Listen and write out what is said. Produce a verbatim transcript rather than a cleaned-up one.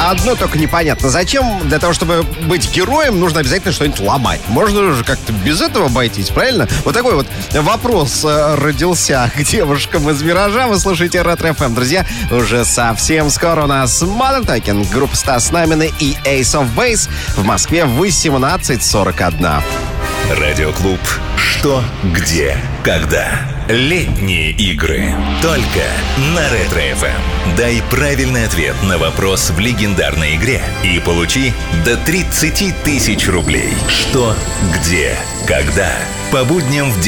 одно только непонятно. Зачем для того, чтобы быть героем, нужно обязательно что-нибудь ломать? Можно же как-то без этого обойтись, правильно? Вот такой вот вопрос родился к девушкам из «Миража». Вы слушаете Ретро-эф эм. Друзья, уже совсем скоро у нас Modern Talking, группа Стас Намин и Ace of Base. В Москве восемнадцать сорок один. Радиоклуб «Что? Где? Когда?» Летние игры. Только на Ретро-эф эм. Дай правильный ответ на вопрос в легендарной игре и получи до тридцать тысяч рублей. Что? Где? Когда? По будням в